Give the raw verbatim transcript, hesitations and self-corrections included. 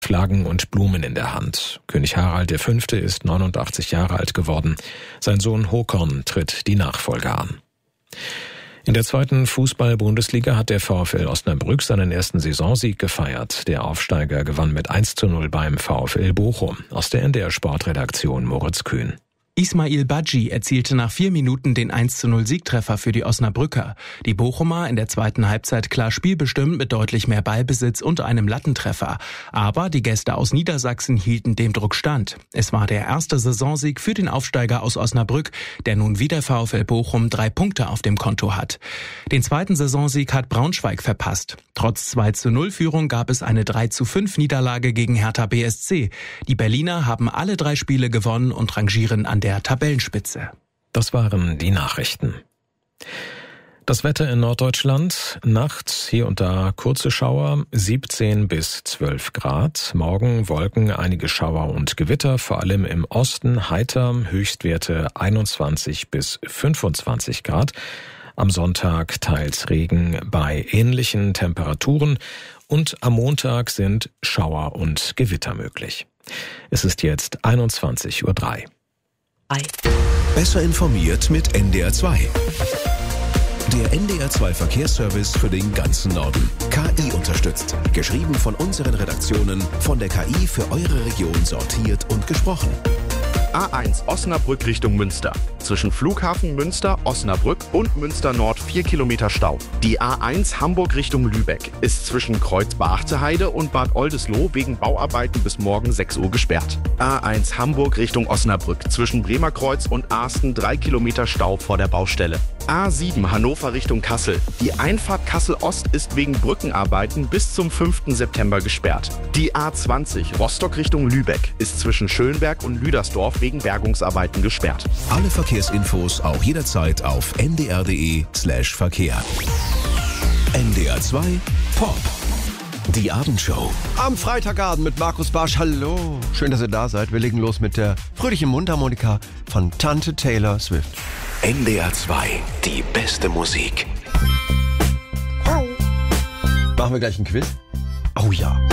Flaggen und Blumen in der Hand. König Harald der Fünfte ist neunundachtzig Jahre alt geworden. Sein Sohn Håkon tritt die Nachfolge an. In der zweiten Fußball-Bundesliga hat der VfL Osnabrück seinen ersten Saisonsieg gefeiert. Der Aufsteiger gewann mit eins zu null beim VfL Bochum. Aus der N D R-Sportredaktion Moritz Kühn. Ismail Badji erzielte nach vier Minuten den eins zu null Siegtreffer für die Osnabrücker. Die Bochumer in der zweiten Halbzeit klar spielbestimmt mit deutlich mehr Ballbesitz und einem Lattentreffer. Aber die Gäste aus Niedersachsen hielten dem Druck stand. Es war der erste Saisonsieg für den Aufsteiger aus Osnabrück, der nun wie der VfL Bochum drei Punkte auf dem Konto hat. Den zweiten Saisonsieg hat Braunschweig verpasst. Trotz zwei zu null Führung gab es eine drei zu fünf Niederlage gegen Hertha B S C. Die Berliner haben alle drei Spiele gewonnen und rangieren an der Tabellenspitze. Das waren die Nachrichten. Das Wetter in Norddeutschland. Nachts hier und da kurze Schauer, siebzehn bis zwölf Grad. Morgen Wolken, einige Schauer und Gewitter, vor allem im Osten heiter, Höchstwerte einundzwanzig bis fünfundzwanzig Grad. Am Sonntag teils Regen bei ähnlichen Temperaturen und am Montag sind Schauer und Gewitter möglich. Es ist jetzt einundzwanzig Uhr drei. Besser informiert mit N D R zwei. Der N D R zwei Verkehrsservice für den ganzen Norden. K I unterstützt. Geschrieben von unseren Redaktionen, von der K I für eure Region sortiert und gesprochen. A eins Osnabrück Richtung Münster. Zwischen Flughafen Münster, Osnabrück und Münster Nord vier Kilometer Stau. Die A eins Hamburg Richtung Lübeck ist zwischen Kreuz Beachteheide und Bad Oldesloe wegen Bauarbeiten bis morgen sechs Uhr gesperrt. A eins Hamburg Richtung Osnabrück. Zwischen Bremerkreuz und Asten drei Kilometer Stau vor der Baustelle. A sieben Hannover Richtung Kassel. Die Einfahrt Kassel Ost ist wegen Brückenarbeiten bis zum fünften September gesperrt. Die A zwanzig Rostock Richtung Lübeck ist zwischen Schönberg und Lüdersdorf wegen Bergungsarbeiten gesperrt. Alle Verkehrsinfos auch jederzeit auf n d r punkt d e slash Verkehr. N D R zwei Pop. Die Abendshow. Am Freitagabend mit Markus Barsch. Hallo. Schön, dass ihr da seid. Wir legen los mit der fröhlichen Mundharmonika von Tante Taylor Swift. N D R zwei. Die beste Musik. Machen wir gleich ein Quiz? Oh ja.